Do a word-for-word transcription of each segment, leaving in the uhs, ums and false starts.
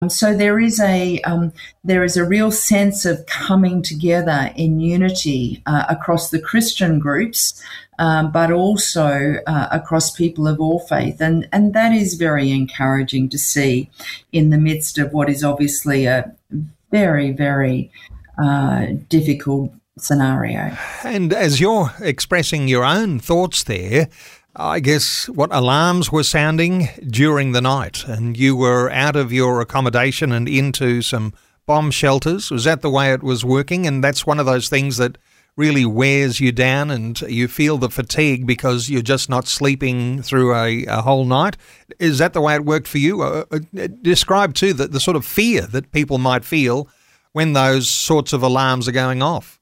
So there is a um, there is a real sense of coming together in unity uh, across the Christian groups, um, but also uh, across people of all faith, and and that is very encouraging to see in the midst of what is obviously a very very uh, difficult scenario. And as you're expressing your own thoughts there, I guess what alarms were sounding during the night, and you were out of your accommodation and into some bomb shelters. Was that the way it was working? And that's one of those things that really wears you down and you feel the fatigue because you're just not sleeping through a, a whole night. Is that the way it worked for you? Uh, uh, describe too the, the sort of fear that people might feel when those sorts of alarms are going off.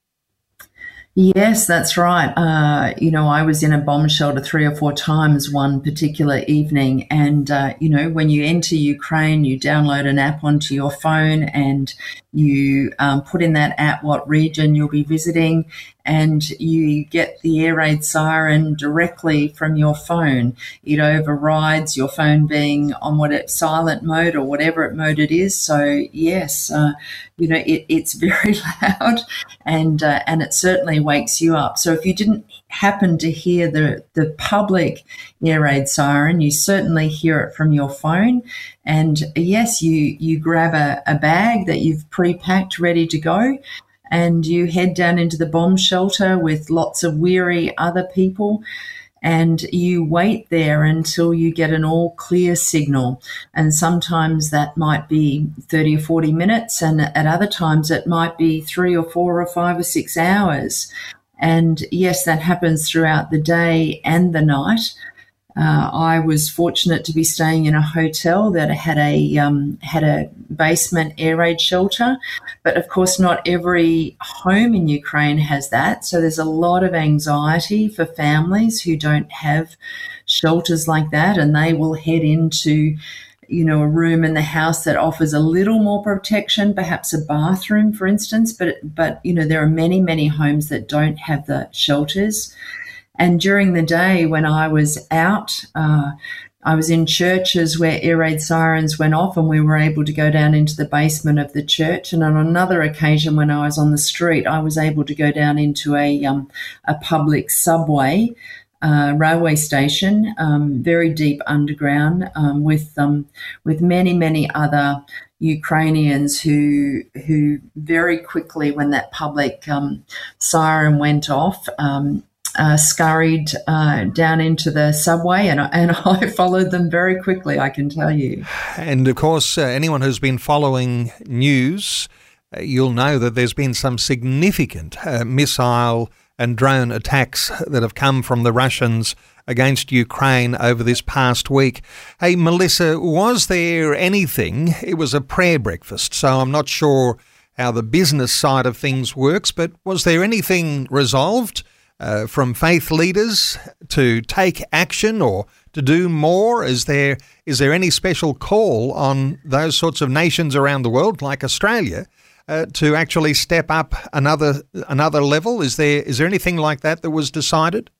Yes, that's right. Uh, you know, I was in a bomb shelter three or four times one particular evening. And, uh, you know, when you enter Ukraine, you download an app onto your phone and you um, put in that app what region you'll be visiting, and you get the air raid siren directly from your phone. It overrides your phone being on what it, silent mode or whatever mode it is. So yes, uh, you know it, it's very loud, and uh, and it certainly wakes you up. So if you didn't happen to hear the the public air raid siren, you certainly hear it from your phone. And yes, you you grab a, a bag that you've pre-packed ready to go, and you head down into the bomb shelter with lots of weary other people, and you wait there until you get an all clear signal. And sometimes that might be thirty or forty minutes, and at other times it might be three or four or five or six hours. And yes, that happens throughout the day and the night. Uh, I was fortunate to be staying in a hotel that had a um, had a basement air raid shelter, but of course not every home in Ukraine has that. So there's a lot of anxiety for families who don't have shelters like that, and they will head into, you know, a room in the house that offers a little more protection, perhaps a bathroom, for instance. But but you know, there are many many homes that don't have the shelters. And during the day when I was out, uh, I was in churches where air raid sirens went off, and we were able to go down into the basement of the church. And on another occasion when I was on the street, I was able to go down into a, um, a public subway, uh, railway station, um, very deep underground, um, with, um, with many, many other Ukrainians who who very quickly, when that public um, siren went off, um, Uh, scurried uh, down into the subway, and, and I followed them very quickly, I can tell you. And of course, uh, anyone who's been following news, uh, you'll know that there's been some significant uh, missile and drone attacks that have come from the Russians against Ukraine over this past week. Hey, Melissa, was there anything? It was a prayer breakfast, so I'm not sure how the business side of things works, but was there anything resolved Uh, from faith leaders to take action or to do more? Is there is there any special call on those sorts of nations around the world, like Australia, uh, to actually step up another another level? Is there is there anything like that that was decided?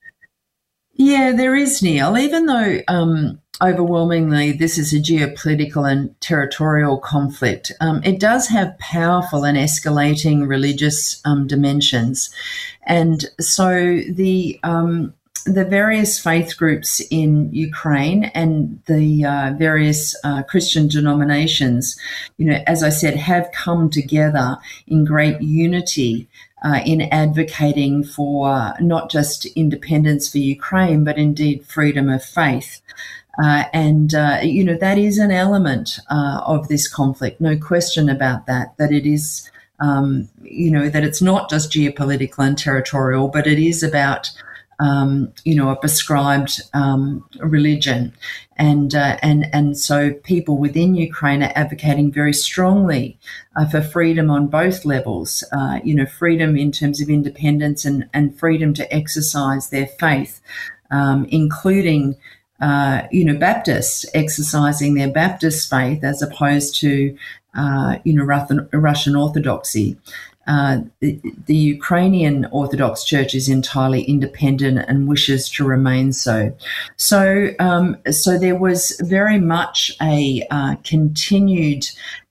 Yeah, there is, Neil. Even though um, overwhelmingly this is a geopolitical and territorial conflict, um, it does have powerful and escalating religious um, dimensions. And so the um, the various faith groups in Ukraine and the uh, various uh, Christian denominations, you know, as I said, have come together in great unity uh, in advocating for uh, not just independence for Ukraine, but indeed freedom of faith. Uh, and, uh, you know, that is an element uh, of this conflict, no question about that, that it is, um, you know, that it's not just geopolitical and territorial, but it is about, um, you know, a prescribed um, religion. And, uh, and, and so people within Ukraine are advocating very strongly uh, for freedom on both levels, uh, you know, freedom in terms of independence and, and freedom to exercise their faith, um, including Uh, you know, Baptists exercising their Baptist faith as opposed to, uh, you know, Russian Orthodoxy. Uh, the, the Ukrainian Orthodox Church is entirely independent and wishes to remain so. So, um, so there was very much a uh, continued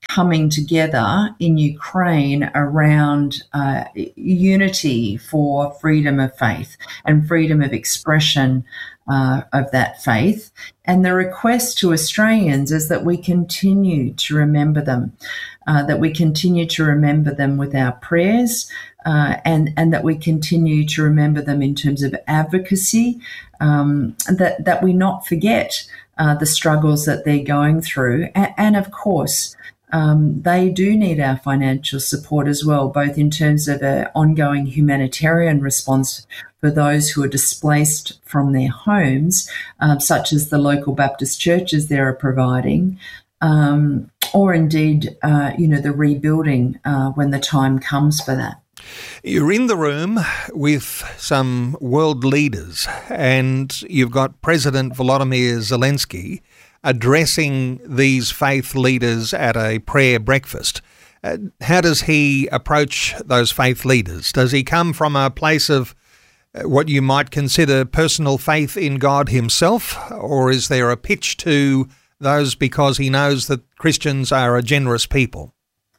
coming together in Ukraine around uh, unity for freedom of faith and freedom of expression uh, of that faith. And the request to Australians is that we continue to remember them, uh, that we continue to remember them with our prayers, uh, and, and that we continue to remember them in terms of advocacy, um, that, that we not forget uh, the struggles that they're going through. And, and of course, Um, they do need our financial support as well, both in terms of an ongoing humanitarian response for those who are displaced from their homes, uh, such as the local Baptist churches they are providing, um, or indeed, uh, you know, the rebuilding uh, when the time comes for that. You're in the room with some world leaders, and you've got President Volodymyr Zelensky addressing these faith leaders at a prayer breakfast. Uh, how does he approach those faith leaders? Does he come from a place of uh, what you might consider personal faith in God himself, or is there a pitch to those because he knows that Christians are a generous people?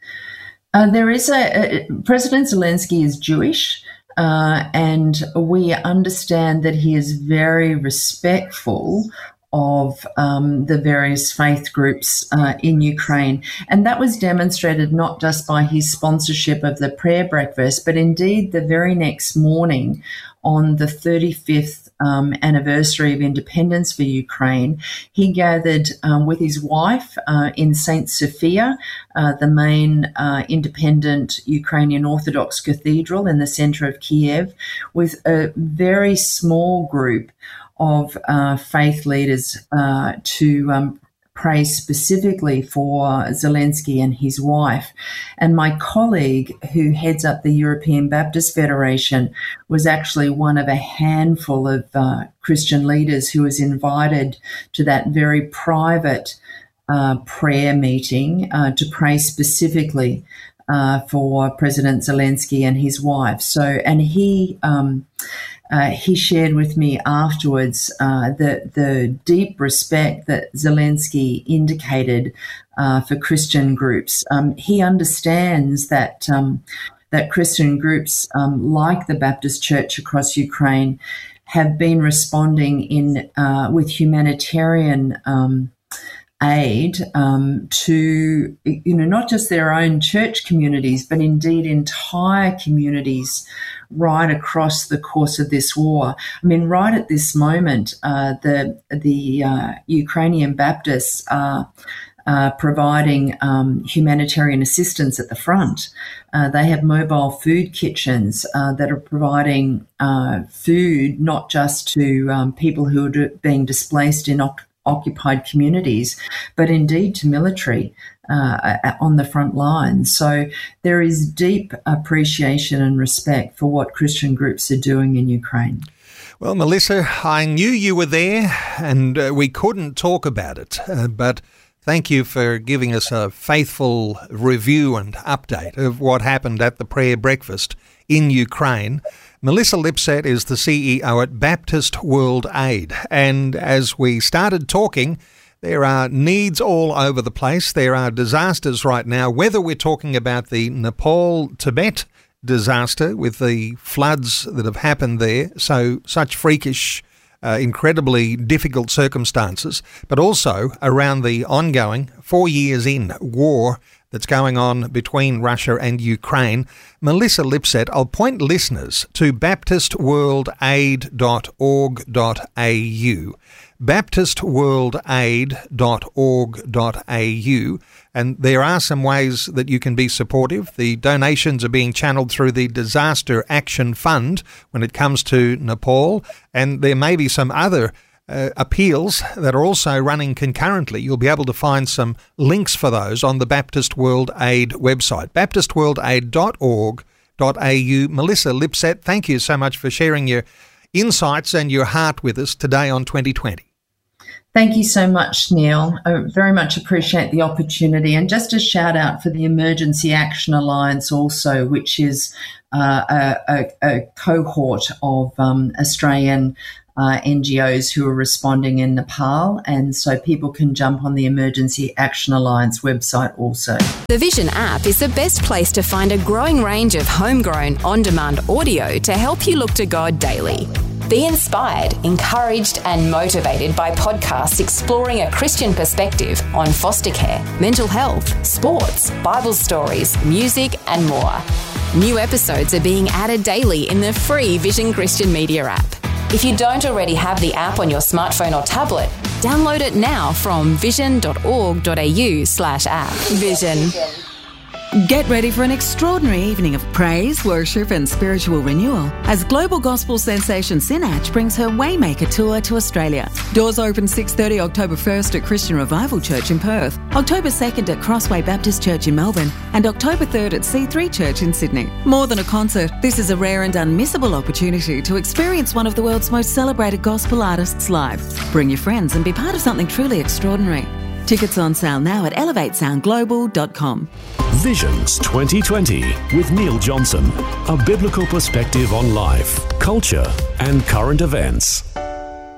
Uh, there is a, a President Zelensky is Jewish, uh, and we understand that he is very respectful of um, the various faith groups uh, in Ukraine. And that was demonstrated not just by his sponsorship of the prayer breakfast, but indeed the very next morning on the thirty-fifth um, anniversary of independence for Ukraine, he gathered um, with his wife uh, in Saint Sophia, uh, the main uh, independent Ukrainian Orthodox cathedral in the center of Kiev, with a very small group of uh, faith leaders uh, to um, pray specifically for Zelensky and his wife. And my colleague who heads up the European Baptist Federation was actually one of a handful of uh, Christian leaders who was invited to that very private uh, prayer meeting uh, to pray specifically uh, for President Zelensky and his wife. So, and he... Um, Uh, he shared with me afterwards uh, the, the deep respect that Zelensky indicated uh, for Christian groups. Um, he understands that um, that Christian groups um, like the Baptist Church across Ukraine have been responding in uh, with humanitarian um, aid um, to, you know, not just their own church communities, but indeed entire communities right across the course of this war. I mean, right at this moment, uh, the the uh, Ukrainian Baptists are uh, providing um, humanitarian assistance at the front. Uh, they have mobile food kitchens uh, that are providing uh, food not just to um, people who are do- being displaced in op- occupied communities, but indeed to military uh, on the front lines. So there is deep appreciation and respect for what Christian groups are doing in Ukraine. Well, Melissa, I knew you were there and uh, we couldn't talk about it, uh, but thank you for giving us a faithful review and update of what happened at the prayer breakfast in Ukraine. Melissa Lipset is the C E O at Baptist World Aid, and as we started talking, there are needs all over the place. There are disasters right now, whether we're talking about the Nepal-Tibet disaster with the floods that have happened there, so such freakish, uh, incredibly difficult circumstances, but also around the ongoing, four years in, war that's going on between Russia and Ukraine. Melissa Lipset, I'll point listeners to baptist world aid dot org dot a u, baptist world aid dot org dot a u, and there are some ways that you can be supportive. The donations are being channeled through the Disaster Action Fund when it comes to Nepal, and there may be some other Uh, appeals that are also running concurrently. You'll be able to find some links for those on the Baptist World Aid website, baptist world aid dot org dot a u. Melissa Lipset, thank you so much for sharing your insights and your heart with us today on twenty twenty. Thank you so much, Neil. I very much appreciate the opportunity. And just a shout out for the Emergency Action Alliance also, which is uh, a, a, a cohort of um, Australian uh, N G Os who are responding in Nepal. And so people can jump on the Emergency Action Alliance website also. The Vision app is the best place to find a growing range of homegrown, on-demand audio to help you look to God daily. Be inspired, encouraged and motivated by podcasts exploring a Christian perspective on foster care, mental health, sports, Bible stories, music and more. New episodes are being added daily in the free Vision Christian Media app. If you don't already have the app on your smartphone or tablet, download it now from vision.org.au slash app. Vision. Get ready for an extraordinary evening of praise, worship and spiritual renewal as global gospel sensation Sinach brings her Waymaker Tour to Australia. Doors open six thirty October first at Christian Revival Church in Perth, October second at Crossway Baptist Church in Melbourne and October third at C three Church in Sydney. More than a concert, this is a rare and unmissable opportunity to experience one of the world's most celebrated gospel artists live. Bring your friends and be part of something truly extraordinary. Tickets on sale now at elevate sound global dot com. Visions twenty twenty with Neil Johnson. A biblical perspective on life, culture and current events.